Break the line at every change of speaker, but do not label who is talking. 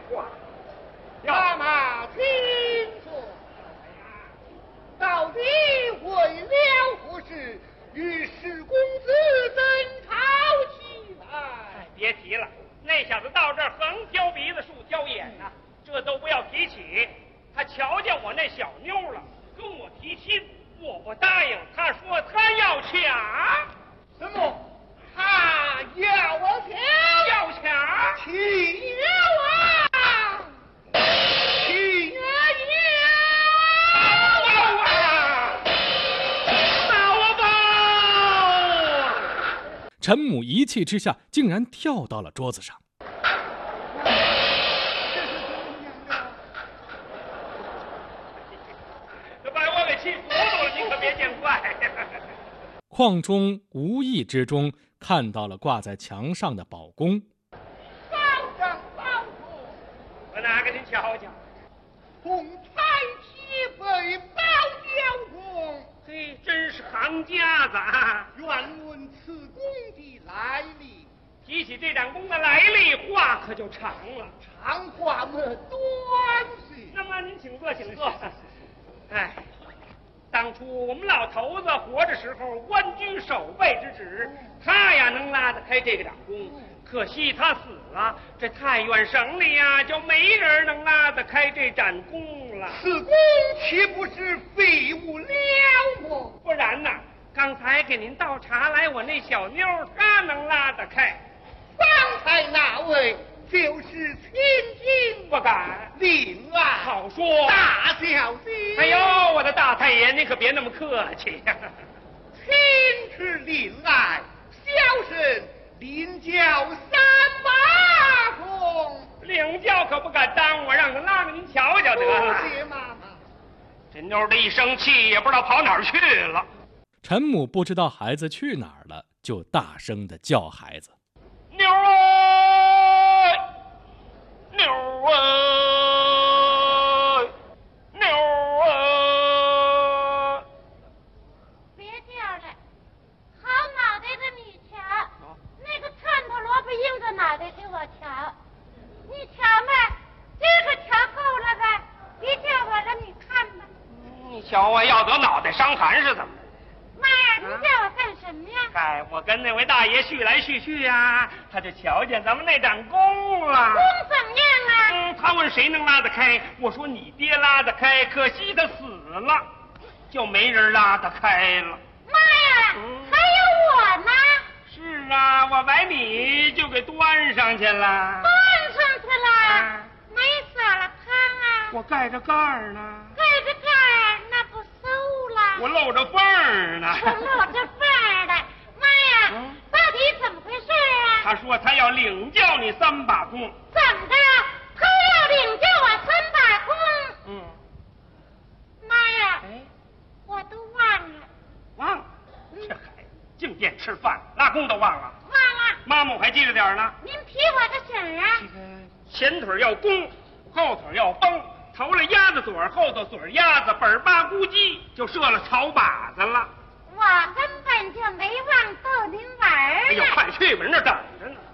话。
妈妈，请说，到底为了何事与史公子争吵起来？
别提了，那小子到这儿横挑鼻子竖挑眼呐，这都不要提起。他瞧见我那小妞了，跟我提亲，我不答应，他说他要抢。
什么？他要我抢？
要抢？
请我！请
我啊！打我吧！
陈母一气之下，竟然跳到了桌子上。
把我给气糊涂了，你可别见怪。
邝忠无意之中看到了挂在墙上的宝弓。
保长保主，
我拿给您瞧瞧。
同彩旗被保交公，
嘿，真是行家子啊！
愿问此弓的来历。
提起这盏弓的来历，话可就长了。
长话么短些。
那么您请坐，请坐。哎，当初我们老头子活着时候，官居守备之职，他呀能拉得开这个掌弓。可惜他死了，这太原省里呀就没人能拉得开这盏弓了。
此弓岂不是废物了么？
不然呐，刚才给您倒茶来，我那小妞她能拉得开。
方才那位就是千金，
不敢。
令爱
好说，
大小姐。
哎呦，我的大太爷，您可别那么客气呀。
亲斥令爱，小生领教三把弓。
领教可不敢当，我让他拉给您瞧瞧得了。
谢妈妈。
这妞的一生气，也不知道跑哪儿去了。
陈母不知道孩子去哪儿了，就大声地叫孩子：“
妞儿，妞儿，妞儿！”
别叫了，好脑袋的你瞧，那个串头萝卜硬着脑袋给我瞧，你瞧嘛，这个瞧够了吧？别叫我了，你看吧。
你瞧我要得脑袋伤寒是怎么着？
妈呀，你叫我干什么呀？
哎，我跟那位大爷叙来叙去呀，他就瞧见咱们那盏弓了。
弓怎么样啊？
他问谁能拉得开，我说你爹拉得开，可惜他死了，就没人拉得开了。
妈呀，还有我呢。
是啊，我把你就给端上去了。
端上去了，没撒了汤啊？
我盖着盖儿呢。
盖着盖儿，那不馊了？
我露着缝儿呢。
露着缝儿的，妈呀，到底怎么回事啊？
他说他要领教你3把弓。
怎么的？他要领教我3把弓？妈呀，我都忘了。
忘了？这孩子净惦吃饭，拉弓都忘了。
忘了。
妈妈我还记着点呢。
您提我个醒啊？
前腿要弓，后腿要绷，头了鸭子嘴儿，后头嘴儿鸭子，本儿巴咕叽就射了草靶子了。
我根本就没忘逗您玩儿呢。
哎呦，快去吧，人那等着呢。